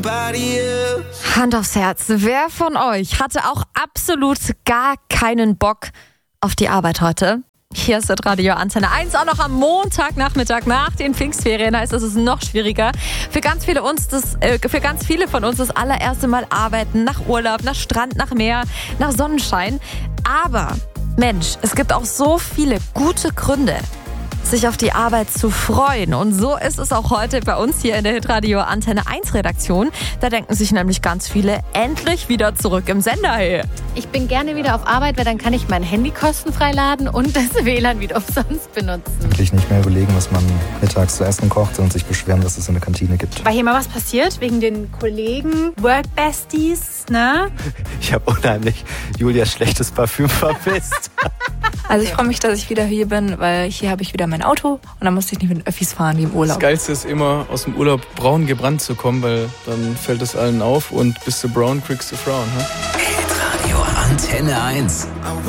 Hand aufs Herz, wer von euch hatte auch absolut gar keinen Bock auf die Arbeit heute? Hier ist das Radio Antenne 1, auch noch am Montagnachmittag nach den Pfingstferien, heißt es ist noch schwieriger. Für ganz viele von uns das allererste Mal arbeiten, nach Urlaub, nach Strand, nach Meer, nach Sonnenschein. Aber Mensch, es gibt auch so viele gute Gründe, sich auf die Arbeit zu freuen. Und so ist es auch heute bei uns hier in der Hitradio Antenne 1 Redaktion. Da denken sich nämlich ganz viele endlich wieder zurück im Sender. Hey. Ich bin gerne wieder auf Arbeit, weil dann kann ich mein Handy kostenfrei laden und das WLAN wieder umsonst benutzen. Wirklich nicht mehr überlegen, was man mittags zu essen kocht und sich beschweren, dass es in der Kantine gibt. Weil hier mal was passiert wegen den Kollegen, Work-Besties, ne? Ich habe unheimlich Julias schlechtes Parfüm vermisst. Also ich freue mich, dass ich wieder hier bin, weil hier habe ich wieder mein Auto und dann musste ich nicht mit den Öffis fahren wie im Urlaub. Das Geilste ist immer, aus dem Urlaub braun gebrannt zu kommen, weil dann fällt es allen auf und bist du brown, kriegst du Frauen. Hitradio Antenne 1.